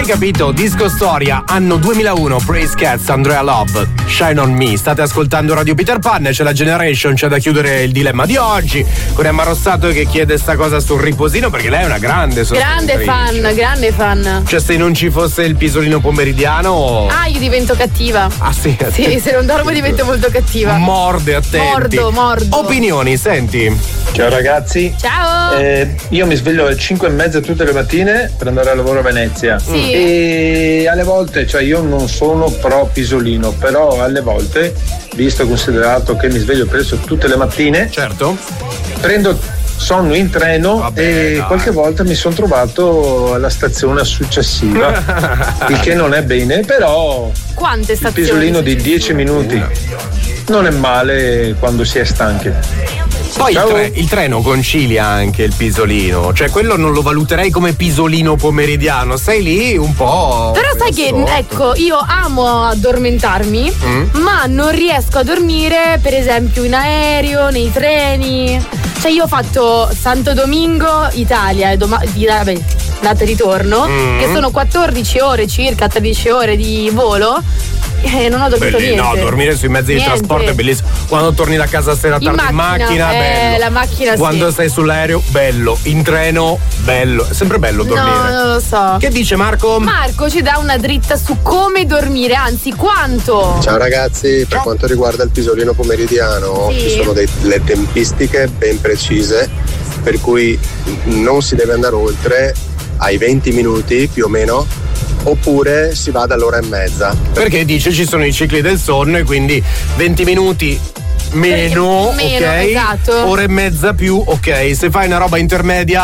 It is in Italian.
capito? Disco Storia, anno 2001, Praise Cats, Andrea Love, Shine on Me. State ascoltando Radio Peter Pan, c'è la Generation, c'è da chiudere il dilemma di oggi con Emma Rossato che chiede sta cosa sul riposino perché lei è una grande grande fan. Cioè, se non ci fosse il pisolino pomeridiano. Io divento cattiva. Ah sì? Sì, se non dormo divento molto cattiva. Morde, attenti. Mordo. Opinioni, senti. Ciao ragazzi. Ciao. Io mi sveglio alle 5:30 tutte le mattine per andare a lavoro a Venezia. Sì. E alle volte, cioè io non sono pro pisolino, però alle volte, visto e considerato che mi sveglio presto tutte le mattine, certo, prendo sonno in treno e qualche volta mi sono trovato alla stazione successiva, il che non è bene, però quante stazioni? Il pisolino di 10 minuti non è male quando si è stanchi. Poi il treno concilia anche il pisolino, cioè quello non lo valuterei come pisolino pomeridiano, sei lì un po'. Però sai che, ecco, io amo addormentarmi, ma non riesco a dormire, per esempio, in aereo, nei treni. Cioè io ho fatto Santo Domingo, Italia e data e ritorno, che sono 14 ore circa, 13 ore di volo. Non ho dormito niente. No, dormire sui mezzi di trasporto è bellissimo. Quando torni da casa sera tardi in macchina, bello. La macchina quando stai sull'aereo, bello. In treno, bello. È sempre bello dormire. No, non lo so. Che dice Marco? Marco ci dà una dritta su come dormire, anzi quanto. Ciao ragazzi, per quanto riguarda il pisolino pomeridiano, ci sono delle tempistiche ben precise, per cui non si deve andare oltre ai 20 minuti più o meno, oppure si va all'ora e mezza. Perché dice ci sono i cicli del sonno e quindi 20 minuti meno, ok? Esatto. Ora e mezza più, ok. Se fai una roba intermedia